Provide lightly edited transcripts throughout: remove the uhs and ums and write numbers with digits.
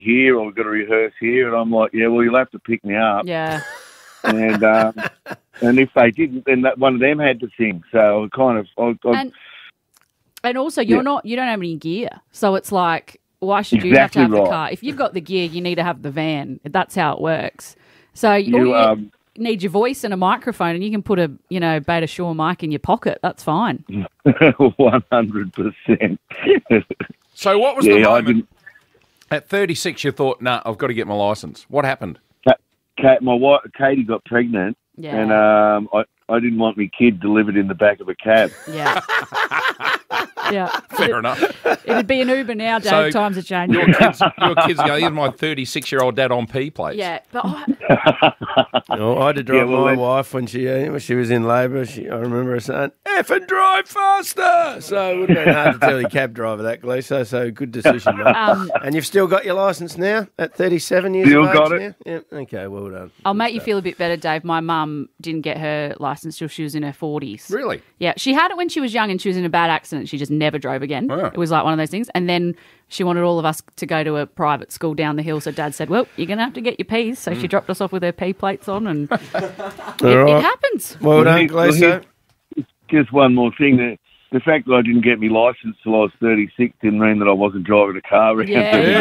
here or we've got to rehearse here. And I'm like, yeah, well, you'll have to pick me up. Yeah. And if they didn't, then one of them had to sing. So And also, you don't have any gear. So it's like, why should you Exactly have to have right. the car? If you've got the gear, you need to have the van. That's how it works. So you need your voice and a microphone, and you can put a Beta Shaw mic in your pocket. That's fine. 100%. So what was the moment? At 36, you thought, nah, I've got to get my licence. What happened? My wife, Katie, got pregnant, and I didn't want my kid delivered in the back of a cab. Yeah. Yeah. Fair enough. It'd be an Uber now, Dave. So Times are changing. Your kids go, here's my 36-year-old dad on P plates. Yeah, but I had to drive my wife when she was in labour. I remember her saying, "F and drive faster." So it would have been hard to tell your cab driver that, Gleeso. So good decision, mate. And you've still got your licence now at 37 years Still of age got now? it. Yeah. Okay, well done. I'll make you feel a bit better, Dave. My mum didn't get her licence till she was in her 40s. Really? Yeah, she had it when she was young and she was in a bad accident. She just never drove again. Oh. It was like one of those things. And then she wanted all of us to go to a private school down the hill. So Dad said, well, you're going to have to get your Ps. So she dropped us off with her P plates on and it happens. Well done, Gleeso. Just one more thing. The fact that I didn't get my licence till I was 36 didn't mean that I wasn't driving a car around.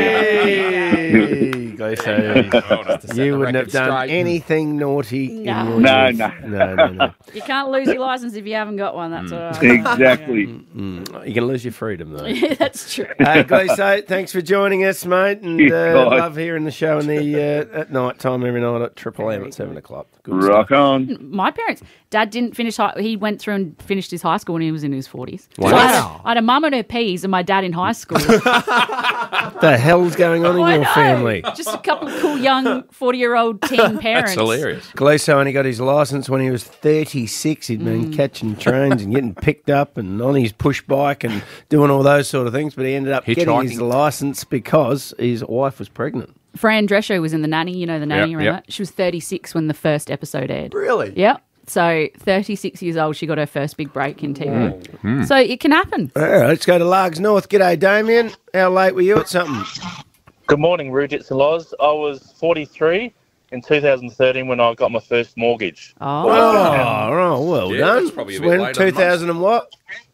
Hey, Gleeso. You wouldn't have done anything naughty. No. No. You can't lose your licence if you haven't got one. That's all right. Exactly. You can lose your freedom, though. Yeah, that's true. Gleeso, thanks for joining us, mate. And love hearing the show at night time every night at Triple M at 7 o'clock. Good Rock stuff. on. My parents, Dad didn't finish he went through and finished his high school when he was in his 40s. Wow. So I had a mum and her Ps and my dad in high school. What the hell's going on in your family? Just a couple of cool young 40-year-old teen parents. That's hilarious. Gleeso only got his licence when he was 36. He'd been catching trains and getting picked up and on his push bike and doing all those sort of things, but he ended up getting his licence because his wife was pregnant. Fran Drescher was in The Nanny, you know The Nanny, Yep, remember? yep. She was 36 when the first episode aired. Really? Yep. So 36 years old, she got her first big break in TV. So it can happen. All right, let's go to Largs North. G'day, Damien. How late were you at something? Good morning, Rudits and Loz. I was 43 in 2013 when I got my first mortgage. Oh, well Yeah, done. that's probably a bit When, later than 2000 and what?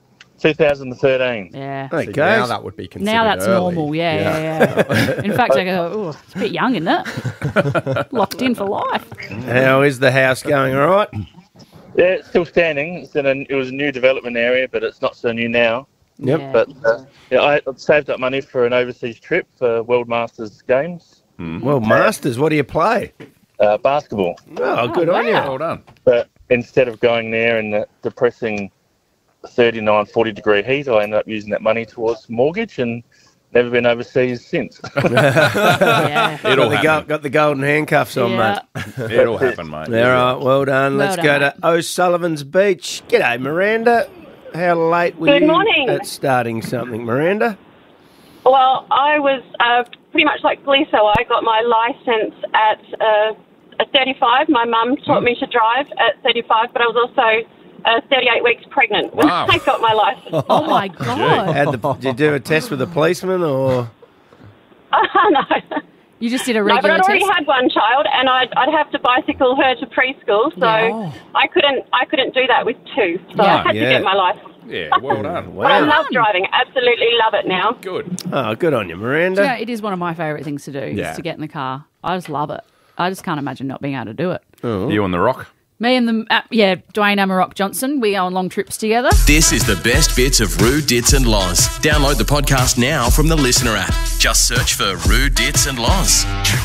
2013. Yeah. Okay. Now that would be considered Now that's early. normal, yeah. In fact, I go, oh, it's a bit young, isn't it? Locked in for life. How is the house going, all right? Yeah, it's still standing. It was a new development area, but it's not so new now. Yep. Yeah. But I'd saved up money for an overseas trip for World Masters games, Well, Masters, what do you play? basketball. Oh, good on you. Well done. But instead of going there in the depressing 39, 40-degree heat, I ended up using that money towards mortgage and never been overseas since. Yeah. It'll happen. Got the golden handcuffs on, Yeah. mate. It'll happen, mate. All right, well done. Well Let's done, go mate. to O'Sullivan's Beach. G'day, Miranda. How late were Good you morning. at starting something, Miranda? Well, I was pretty much like Gleeso. I got my licence at 35. My mum taught me to drive at 35, but I was also 38 weeks pregnant when Wow. I got my licence. Oh, my God. Did you do a test with a policeman or? No. You just did a No, but regular I'd already test? had one child, and I'd have to bicycle her to preschool, so Yeah. I couldn't do that with two. So Yeah. I had to get my licence. Yeah, well done. But I Wow. love driving. Absolutely love it now. Good. Oh, good on you, Miranda. Yeah, it is one of my favourite things to do, Yeah. is to get in the car. I just love it. I just can't imagine not being able to do it. You on the rock? Me and Dwayne Amarok Johnson, we go on long trips together. This is the best bits of Roo, Dits and Loz. Download the podcast now from the Listener app. Just search for Roo, Dits and Loz.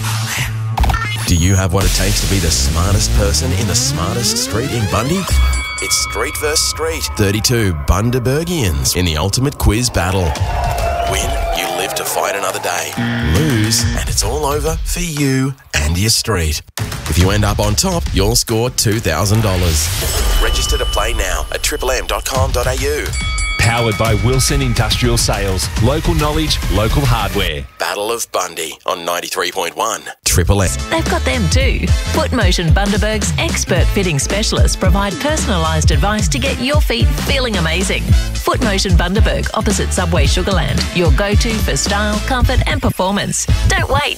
Do you have what it takes to be the smartest person in the smartest street in Bundy? It's Street vs. Street. 32 Bundabergians in the ultimate quiz battle. Win, you live to fight another day. Lose, and it's all over for you and your street. If you end up on top, you'll score $2,000. Register to play now at triplem.com.au. Powered by Wilson Industrial Sales. Local knowledge, local hardware. Battle of Bundy on 93.1 Triple M. They've got them too. Footmotion Bundaberg's expert fitting specialists provide personalised advice to get your feet feeling amazing. Footmotion Bundaberg opposite Subway Sugarland. Your go-to for style, comfort and performance. Don't wait.